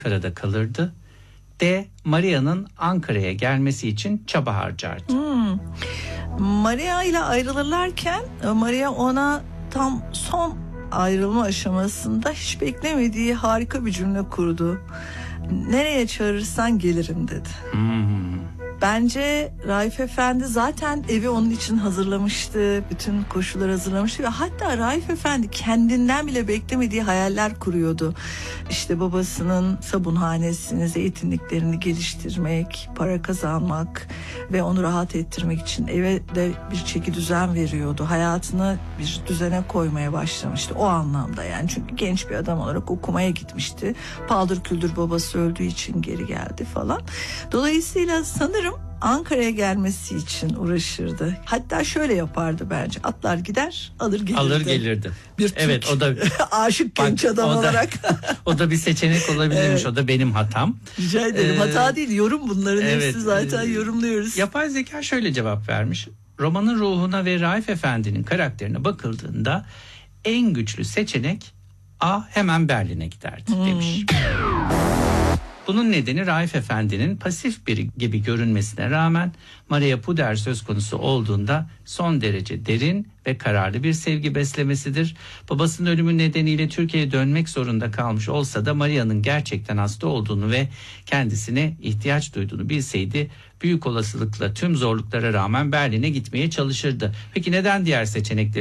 Ankara'da kalırdı. D. Maria'nın Ankara'ya gelmesi için çaba harcardı. Maria ile ayrılırlarken Maria ona tam son ayrılma aşamasında hiç beklemediği harika bir cümle kurdu. Nereye çağırırsan gelirim dedi. Bence Raif Efendi zaten evi onun için hazırlamıştı. Bütün koşulları hazırlamıştı. Ve hatta Raif Efendi kendinden bile beklemediği hayaller kuruyordu. İşte babasının sabunhanesini, zeytinliklerini geliştirmek, para kazanmak ve onu rahat ettirmek için eve de bir çeki düzen veriyordu. Hayatını bir düzene koymaya başlamıştı o anlamda yani. Çünkü genç bir adam olarak okumaya gitmişti. Paldır küldür babası öldüğü için geri geldi falan. Dolayısıyla sanırım Ankara'ya gelmesi için uğraşırdı. Hatta şöyle yapardı bence. Atlar gider, alır gelirdi. Bir Türk, evet, o da aşık genç adam olarak. O da bir seçenek olabilirmiş. Evet. O da benim hatam. Rica ederim. Hata değil, yorum bunların hepsi zaten yorumluyoruz. Yapay zeka şöyle cevap vermiş. Romanın ruhuna ve Raif Efendi'nin karakterine bakıldığında en güçlü seçenek A. Hemen Berlin'e giderdi demiş. Bunun nedeni Raif Efendi'nin pasif biri gibi görünmesine rağmen Maria Puder söz konusu olduğunda son derece derin ve kararlı bir sevgi beslemesidir. Babasının ölümü nedeniyle Türkiye'ye dönmek zorunda kalmış olsa da Maria'nın gerçekten hasta olduğunu ve kendisine ihtiyaç duyduğunu bilseydi büyük olasılıkla tüm zorluklara rağmen Berlin'e gitmeye çalışırdı. Peki neden diğer seçenekleri